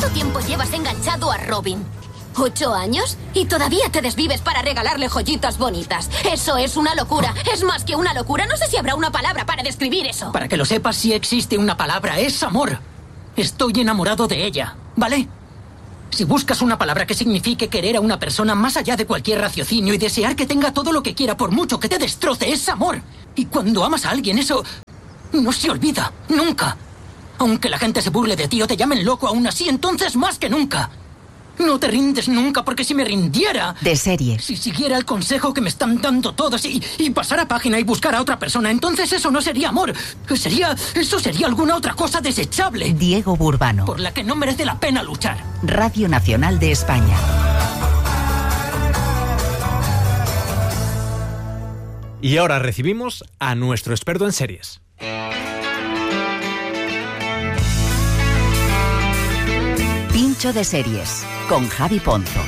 ¿Cuánto tiempo llevas enganchado a Robin? ¿8 años? Y todavía te desvives para regalarle joyitas bonitas. Eso es una locura. Es más que una locura. No sé si habrá una palabra para describir eso. Para que lo sepas, sí existe una palabra. Es amor. Estoy enamorado de ella, ¿vale? Si buscas una palabra que signifique querer a una persona más allá de cualquier raciocinio y desear que tenga todo lo que quiera por mucho que te destroce, es amor. Y cuando amas a alguien, eso no se olvida, nunca. Aunque la gente se burle de ti o te llamen loco aún así, entonces más que nunca. No te rindes nunca, porque si me rindiera... De serie. Si siguiera el consejo que me están dando todos y pasara página y buscara a otra persona, entonces eso no sería amor. Eso sería alguna otra cosa desechable. Diego Burbano. Por la que no merece la pena luchar. Radio Nacional de España. Y ahora recibimos a nuestro experto en series. Pincho de series, con Javi Ponzo.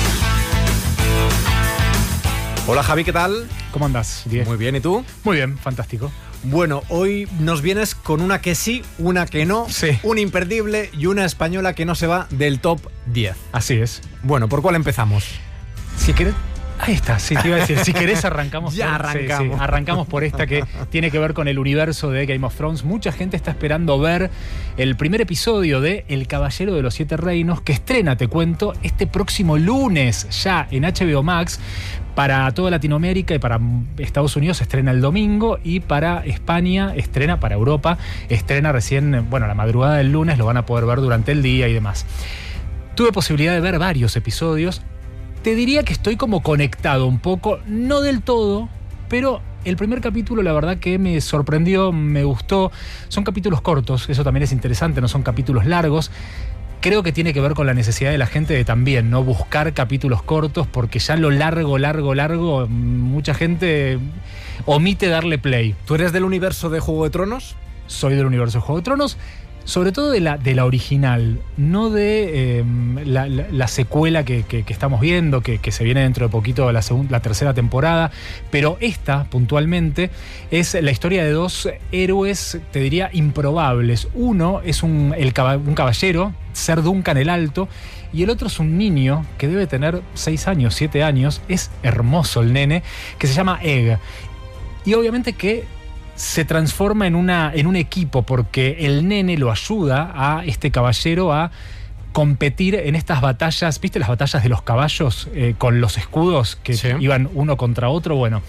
Hola Javi, ¿qué tal? ¿Cómo andas, Diego? Muy bien, ¿y tú? Muy bien, fantástico. Bueno, hoy nos vienes con una que sí, una que no, sí, un imperdible y una española que no se va del top 10. Así es. Bueno, ¿por cuál empezamos? Si querés... Ahí está, sí, te iba a decir, si querés arrancamos. Ya arrancamos. Sí, arrancamos por esta que tiene que ver con el universo de Game of Thrones. Mucha gente está esperando ver el primer episodio de El Caballero de los Siete Reinos, que estrena, te cuento, este próximo lunes ya en HBO Max. Para toda Latinoamérica y para Estados Unidos estrena el domingo, y para España estrena, para Europa estrena recién, bueno, la madrugada del lunes. Lo van a poder ver durante el día y demás. Tuve posibilidad de ver varios episodios. Te diría que estoy como conectado un poco, no del todo, pero el primer capítulo la verdad que me sorprendió, me gustó. Son capítulos cortos, eso también es interesante, no son capítulos largos. Creo que tiene que ver con la necesidad de la gente de también no buscar capítulos cortos, porque ya lo largo, mucha gente omite darle play. ¿Tú eres del universo de Juego de Tronos? Soy del universo de Juego de Tronos. Sobre todo de la original, no de la secuela que estamos viendo, que se viene dentro de poquito, la tercera temporada. Pero esta, puntualmente, es la historia de dos héroes, te diría, improbables. Uno es un caballero, Ser Duncan el Alto, y el otro es un niño que debe tener 6 años, 7 años. Es hermoso el nene, que se llama Egg. Y obviamente que se transforma en un equipo, porque el nene lo ayuda a este caballero a competir en estas batallas. ¿Viste las batallas de los caballos con los escudos que sí, iban uno contra otro? Bueno,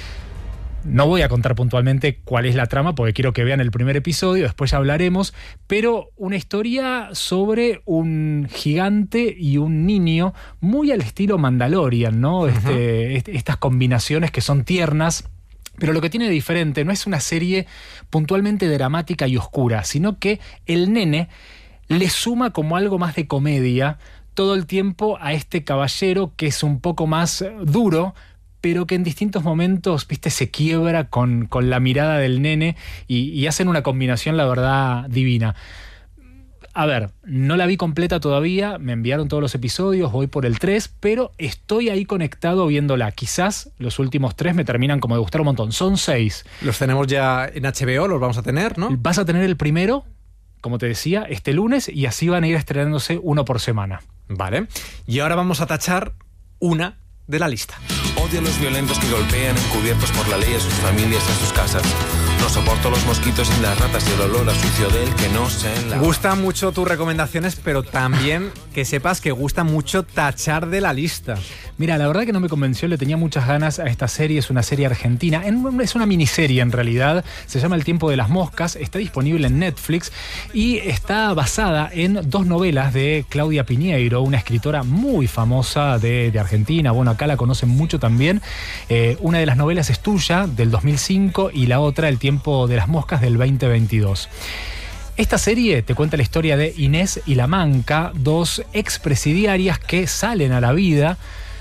no voy a contar puntualmente cuál es la trama, porque quiero que vean el primer episodio, después ya hablaremos. Pero una historia sobre un gigante y un niño, muy al estilo Mandalorian, ¿no? Estas combinaciones que son tiernas. Pero lo que tiene de diferente no es una serie puntualmente dramática y oscura, sino que el nene le suma como algo más de comedia todo el tiempo a este caballero, que es un poco más duro, pero que en distintos momentos, viste, se quiebra con la mirada del nene, y hacen una combinación, la verdad, divina. A ver, no la vi completa todavía, me enviaron todos los episodios, voy por el 3, pero estoy ahí conectado viéndola. Quizás los últimos 3 me terminan como de gustar un montón. Son 6. Los tenemos ya en HBO, los vamos a tener, ¿no? Vas a tener el primero, como te decía, este lunes, y así van a ir estrenándose uno por semana. Vale. Y ahora vamos a tachar una de la lista. Odio a los violentos que golpean encubiertos por la ley a sus familias y a sus casas. No soporto los mosquitos y las ratas y el olor a sucio del que no se lava. Gustan mucho tus recomendaciones, pero también que sepas que gusta mucho tachar de la lista. Mira, la verdad que no me convenció, le tenía muchas ganas a esta serie. Es una serie argentina, es una miniserie en realidad. Se llama El Tiempo de las Moscas, está disponible en Netflix y está basada en 2 novelas de Claudia Piñeiro, una escritora muy famosa de Argentina. Bueno, acá la conocen mucho también. Una de las novelas es tuya, del 2005, y la otra, El Tiempo de las Moscas, del 2022. Esta serie te cuenta la historia de Inés y La Manca, 2 expresidiarias que salen a la vida.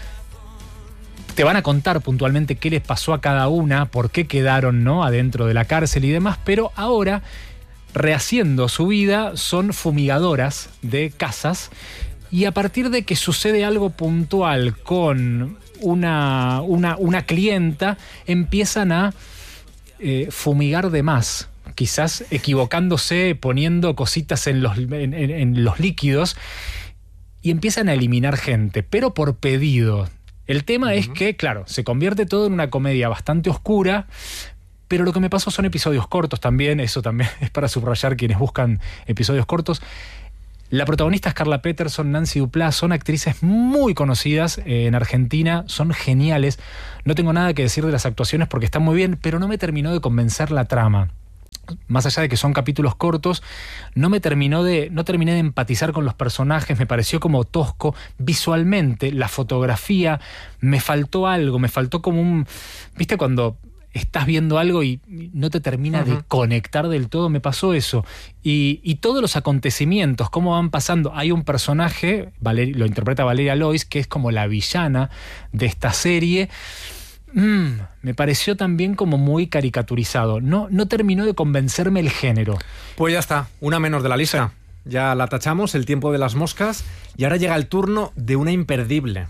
Te van a contar puntualmente qué les pasó a cada una, por qué quedaron, ¿no?, adentro de la cárcel y demás, pero ahora, rehaciendo su vida, son fumigadoras de casas, y a partir de que sucede algo puntual con una clienta, empiezan a fumigar de más, quizás equivocándose, poniendo cositas en los líquidos, y empiezan a eliminar gente, pero por pedido. El tema es que, claro, se convierte todo en una comedia bastante oscura, pero lo que me pasó son episodios cortos también. Eso también es para subrayar quienes buscan episodios cortos. La protagonista es Carla Peterson, Nancy Duplass, son actrices muy conocidas en Argentina, son geniales. No tengo nada que decir de las actuaciones porque están muy bien, pero no me terminó de convencer la trama. Más allá de que son capítulos cortos, no terminé de empatizar con los personajes, me pareció como tosco. Visualmente, la fotografía, me faltó algo, me faltó como un... ¿Viste cuando estás viendo algo y no te termina de conectar del todo? Me pasó eso. Y todos los acontecimientos, cómo van pasando. Hay un personaje, lo interpreta Valeria Lois, que es como la villana de esta serie. Me pareció también como muy caricaturizado. No terminó de convencerme el género. Pues ya está, una menos de la lista. Ya la tachamos, el tiempo de las moscas. Y ahora llega el turno de una imperdible.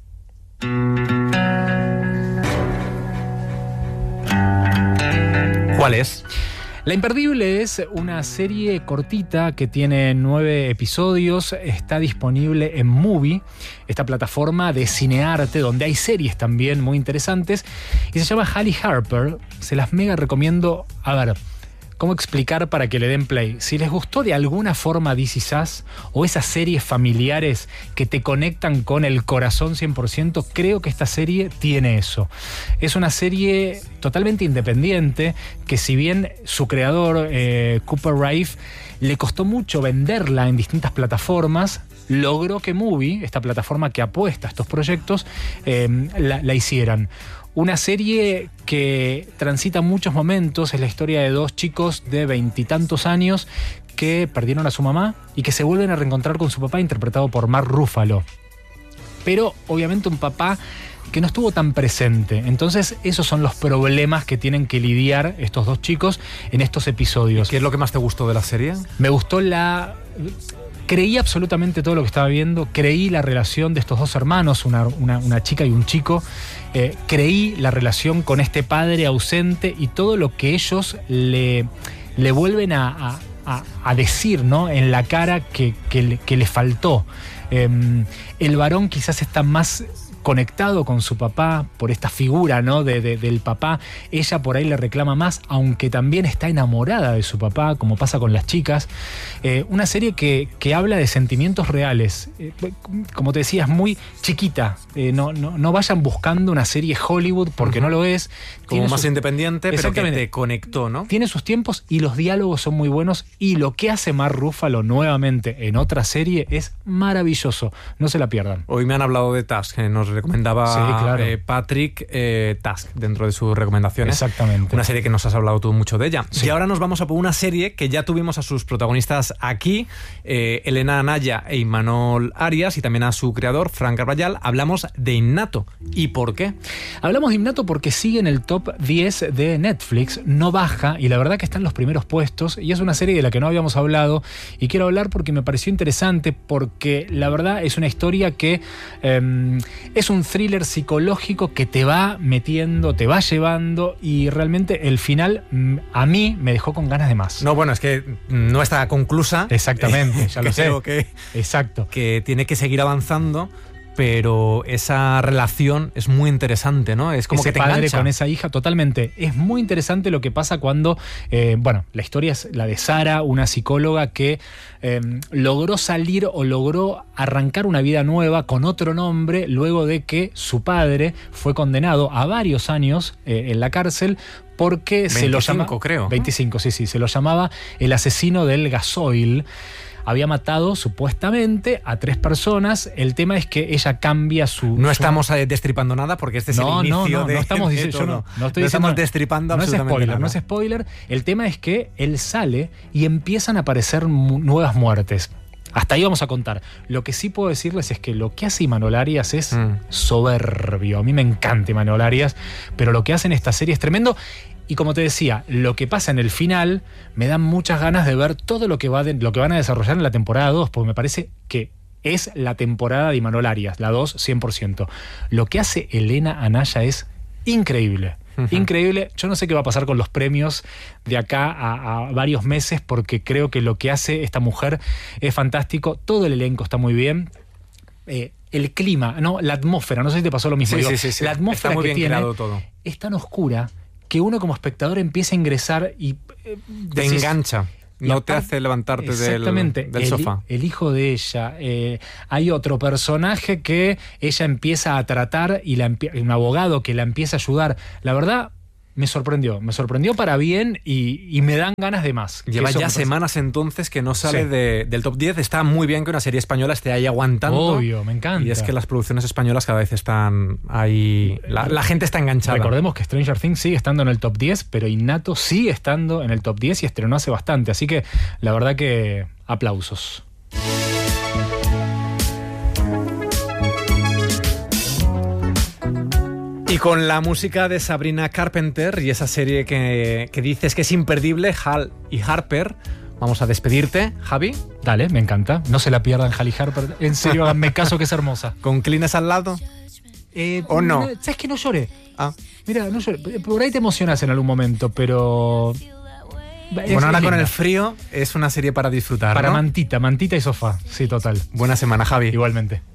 ¿Cuál es? La Imperdible es una serie cortita que tiene 9 episodios, está disponible en Movie, esta plataforma de cinearte donde hay series también muy interesantes, y se llama Halle Harper. Se las mega recomiendo. A ver, ¿cómo explicar para que le den play? Si les gustó de alguna forma This Is Us o esas series familiares que te conectan con el corazón 100%, creo que esta serie tiene eso. Es una serie totalmente independiente que, si bien su creador, Cooper Raiff, le costó mucho venderla en distintas plataformas, logró que Movie, esta plataforma que apuesta a estos proyectos, la hicieran. Una serie que transita muchos momentos. Es la historia de 2 chicos de 20 y tantos años que perdieron a su mamá y que se vuelven a reencontrar con su papá, interpretado por Mark Ruffalo. Pero obviamente un papá que no estuvo tan presente. Entonces esos son los problemas que tienen que lidiar estos 2 chicos en estos episodios. ¿Qué es lo que más te gustó de la serie? Me gustó creí absolutamente todo lo que estaba viendo. Creí la relación de estos 2 hermanos, una chica y un chico. Creí la relación con este padre ausente y todo lo que ellos le vuelven a decir, ¿no?, en la cara que le faltó. El varón quizás está más conectado con su papá por esta figura, ¿no?, del papá. Ella por ahí le reclama más, aunque también está enamorada de su papá, como pasa con las chicas. Una serie que habla de sentimientos reales. Como te decía, es muy chiquita. No vayan buscando una serie Hollywood, porque no lo es. Como más independiente, pero que te conectó, ¿no? Tiene sus tiempos y los diálogos son muy buenos, y lo que hace Mark Ruffalo nuevamente en otra serie es maravilloso. No se la pierdan. Hoy me han hablado de Task, nos recomendaba Patrick Task dentro de sus recomendaciones. Exactamente. Una serie que nos has hablado tú mucho de ella. Sí. Y ahora nos vamos a por una serie que ya tuvimos a sus protagonistas aquí, Elena Anaya e Imanol Arias, y también a su creador, Fran Carvajal. Hablamos de Innato. ¿Y por qué? Hablamos de Innato porque sigue en el top 10 de Netflix, no baja, y la verdad que está en los primeros puestos, y es una serie de la que no habíamos hablado, y quiero hablar porque me pareció interesante, porque la verdad es una historia que es un thriller psicológico que te va metiendo, te va llevando, y realmente el final a mí me dejó con ganas de más. No, bueno, es que no está conclusa. Exactamente, ya lo sé. Exacto. Que tiene que seguir avanzando, pero esa relación es muy interesante, ¿no? Es como ese que te padre engancha con esa hija, totalmente. Es muy interesante lo que pasa cuando, la historia es la de Sara, una psicóloga que logró salir o logró arrancar una vida nueva con otro nombre luego de que su padre fue condenado a varios años en la cárcel porque 25, se lo llamaba, creo. 25, sí, se lo llamaba el asesino del gasoil. Había matado supuestamente a 3 personas. El tema es que ella cambia su... No estamos destripando nada porque este es el inicio de... No estamos diciendo... No estamos destripando absolutamente nada. No es spoiler. El tema es que él sale y empiezan a aparecer nuevas muertes. Hasta ahí vamos a contar. Lo que sí puedo decirles es que lo que hace Imanol Arias es soberbio. A mí me encanta Imanol Arias, pero lo que hace en esta serie es tremendo. Y como te decía, lo que pasa en el final me da muchas ganas de ver todo lo que van a desarrollar en la temporada 2, porque me parece que es la temporada de Imanol Arias, la 2, 100%. Lo que hace Elena Anaya es increíble. Increíble. Yo no sé qué va a pasar con los premios de acá a varios meses, porque creo que lo que hace esta mujer es fantástico. Todo el elenco está muy bien. El clima, ¿no? La atmósfera, no sé si te pasó lo mismo. Sí. La atmósfera está muy que bien tiene creado todo. es tan oscura que uno como espectador empieza a ingresar y Te engancha. y No te aparte- hace levantarte Exactamente. del sofá. El hijo de ella. Hay otro personaje que ella empieza a tratar y un abogado que la empieza a ayudar. La verdad, me sorprendió para bien y me dan ganas de más. Lleva Eso ya me parece- semanas entonces que no sale Sí. del top 10. Está muy bien que una serie española esté ahí aguantando. Obvio, me encanta. Y es que las producciones españolas cada vez están ahí. La gente está enganchada. Recordemos que Stranger Things sigue estando en el top 10, pero Innato sigue estando en el top 10 y estrenó hace bastante. Así que la verdad que aplausos. Y con la música de Sabrina Carpenter y esa serie que dices que es imperdible, Hal y Harper, vamos a despedirte, Javi, Dale, me encanta. No se la pierdan, Halle Harper. En serio, háganme caso que es hermosa. con Clines al lado. ¿O no? ¿Sabes que no lloré? Ah. Mira, no lloré. Por ahí te emocionas en algún momento, pero... Bueno, ahora con el frío es una serie para disfrutar, Para ¿no? mantita y sofá. Sí, total. Buena semana, Javi. Igualmente.